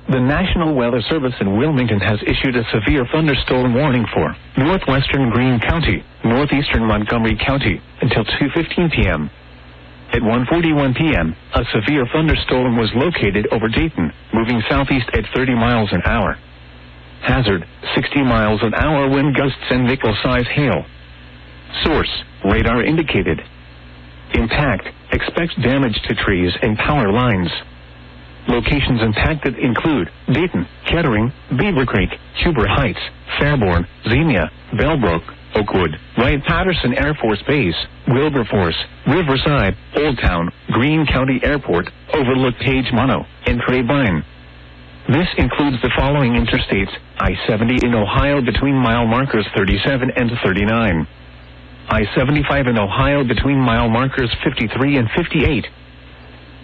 The National Weather Service in Wilmington has issued a severe thunderstorm warning for northwestern Greene County, northeastern Montgomery County, until 2:15 p.m. At 1:41 p.m., a severe thunderstorm was located over Dayton, moving southeast at 30 miles an hour. Hazard, 60 miles an hour wind gusts and nickel-size hail. Source, radar indicated. Impact, expect damage to trees and power lines. Locations impacted include Dayton, Kettering, Beaver Creek, Huber Heights, Fairborn, Xenia, Bellbrook, Oakwood, Wright-Patterson Air Force Base, Wilberforce, Riverside, Old Town, Greene County Airport, Overlook Page Mono, and Trevine. This includes the following interstates: I-70 in Ohio between mile markers 37 and 39. I-75 in Ohio between mile markers 53 and 58.